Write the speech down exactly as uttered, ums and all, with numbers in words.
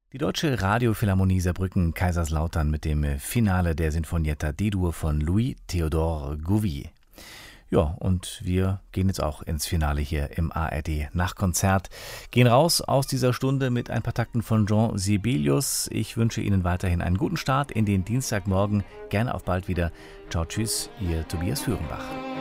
Die Deutsche Radiophilharmonie Saarbrücken Kaiserslautern mit dem Finale der Sinfonietta D-Dur von Louis Théodore Gouvier. Ja, und wir gehen jetzt auch ins Finale hier im A R D Nachtkonzert. Gehen raus aus dieser Stunde mit ein paar Takten von Jean Sibelius. Ich wünsche Ihnen weiterhin einen guten Start in den Dienstagmorgen. Gerne auf bald wieder. Ciao, tschüss, Ihr Tobias Führenbach.